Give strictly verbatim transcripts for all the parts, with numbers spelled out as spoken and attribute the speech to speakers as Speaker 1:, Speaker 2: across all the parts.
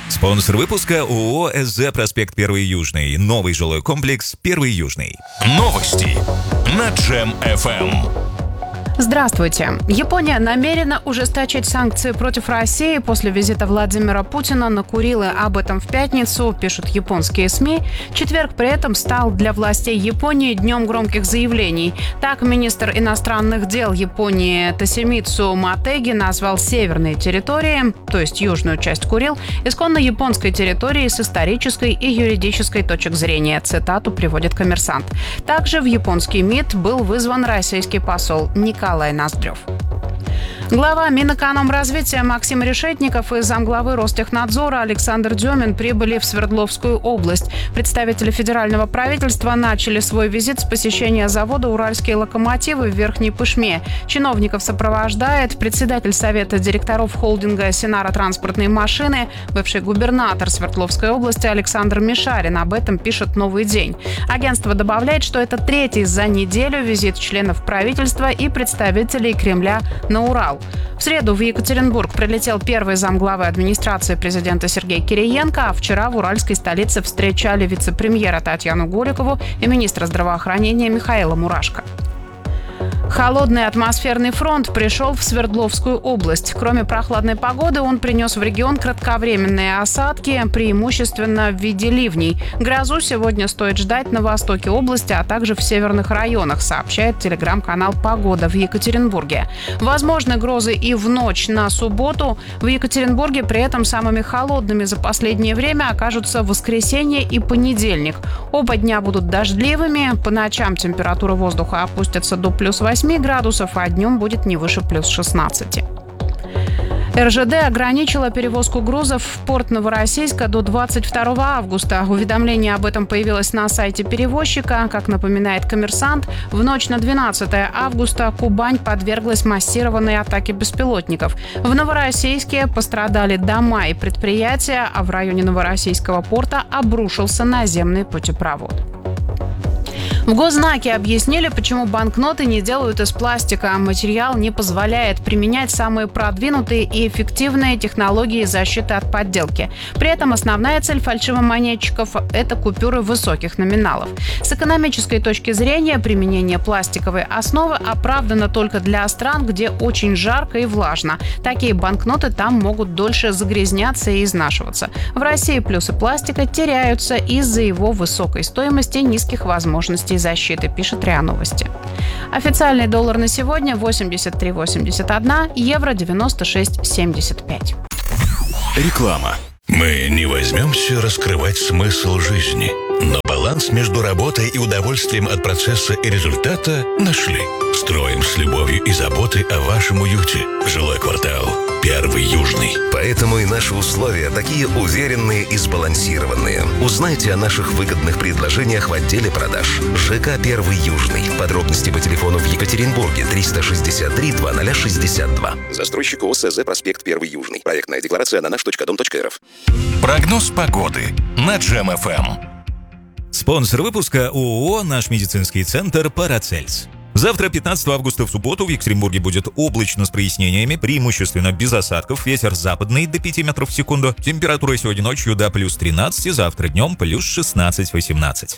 Speaker 1: Спонсор выпуска ООО «СЗ Проспект Первый Южный». Новый жилой комплекс «Первый Южный».
Speaker 2: Новости на Джем эф эм.
Speaker 3: Здравствуйте. Япония намерена ужесточить санкции против России после визита Владимира Путина на Курилы. Об этом в пятницу пишут японские СМИ. Четверг при этом стал для властей Японии днем громких заявлений. Так, министр иностранных дел Японии Тосимицу Матеги назвал северные территории, то есть южную часть Курил, исконно японской территорией с исторической и юридической точек зрения. Цитату приводит «Коммерсант». Также в японский МИД был вызван российский посол Николай Николай Ноздрев. Глава Минэкономразвития Максим Решетников и замглавы Ростехнадзора Александр Демин прибыли в Свердловскую область. Представители федерального правительства начали свой визит с посещения завода «Уральские локомотивы» в Верхней Пышме. Чиновников сопровождает председатель Совета директоров холдинга «Синара транспортные машины», бывший губернатор Свердловской области Александр Мишарин. Об этом пишет «Новый день». Агентство добавляет, что это третий за неделю визит членов правительства и представителей Кремля на Урал. В среду в Екатеринбург прилетел первый замглавы администрации президента Сергей Кириенко, а вчера в уральской столице встречали вице-премьера Татьяну Голикову и министра здравоохранения Михаила Мурашко. Холодный атмосферный фронт пришел в Свердловскую область. Кроме прохладной погоды, он принес в регион кратковременные осадки, преимущественно в виде ливней. Грозу сегодня стоит ждать на востоке области, а также в северных районах, сообщает телеграм-канал «Погода» в Екатеринбурге. Возможны грозы и в ночь на субботу. В Екатеринбурге при этом самыми холодными за последнее время окажутся воскресенье и понедельник. Оба дня будут дождливыми. По ночам температура воздуха опустится до плюс восемь градусов, а днем будет не выше плюс шестнадцати. эр жэ дэ ограничила перевозку грузов в порт Новороссийска до двадцать второго августа. Уведомление об этом появилось на сайте перевозчика. Как напоминает «Коммерсант», в ночь на двенадцатое августа Кубань подверглась массированной атаке беспилотников. В Новороссийске пострадали дома и предприятия, а в районе Новороссийского порта обрушился наземный путепровод. В Госзнаке объяснили, почему банкноты не делают из пластика. Материал не позволяет применять самые продвинутые и эффективные технологии защиты от подделки. При этом основная цель фальшивомонетчиков – это купюры высоких номиналов. С экономической точки зрения применение пластиковой основы оправдано только для стран, где очень жарко и влажно. Такие банкноты там могут дольше загрязняться и изнашиваться. В России плюсы пластика теряются из-за его высокой стоимости и низких возможностей защиты, пишет РИА Новости. Официальный доллар на сегодня восемьдесят три восемьдесят один, евро девяносто шесть семьдесят пять.
Speaker 2: Реклама. Мы не возьмемся раскрывать смысл жизни, но баланс между работой и удовольствием от процесса и результата нашли. Строим с любовью и заботой о вашем уюте. Жилой квартал «Первый Южный».
Speaker 4: Поэтому и наши условия такие уверенные и сбалансированные. Узнайте о наших выгодных предложениях в отделе продаж. ЖК «Первый Южный». Подробности по телефону в Екатеринбурге триста шестьдесят три двадцать шестьдесят два. Застройщик ООО «СЗ Проспект Первый Южный». Проектная декларация на наш точка дом точка эр эф.
Speaker 2: Прогноз погоды на Джем эф эм.
Speaker 1: Спонсор выпуска ООО «Наш медицинский центр Парацельс». Завтра, пятнадцатого августа, в субботу, в Екатеринбурге будет облачно с прояснениями, преимущественно без осадков, ветер западный до пяти метров в секунду. Температура сегодня ночью до плюс тринадцати, завтра днем плюс шестнадцать-восемнадцать.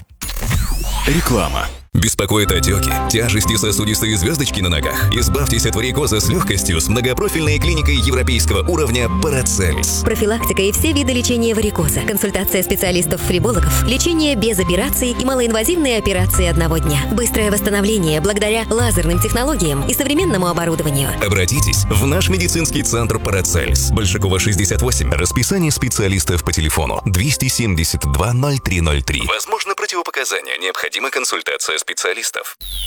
Speaker 2: Реклама.
Speaker 5: Беспокоит отеки, тяжести, сосудистые звездочки на ногах? Избавьтесь от варикоза с легкостью с многопрофильной клиникой европейского уровня Парацельс.
Speaker 6: Профилактика и все виды лечения варикоза, консультация специалистов-фрибологов, лечение без операций и малоинвазивные операции одного дня. Быстрое восстановление благодаря лазерным технологиям и современному оборудованию.
Speaker 5: Обратитесь в наш медицинский центр Парацельс. Большакова, шестьдесят восемь.
Speaker 2: Расписание специалистов по телефону двести семьдесят два ноль три ноль три.
Speaker 5: Возможно, противопоказания. Необходима консультация специалистов.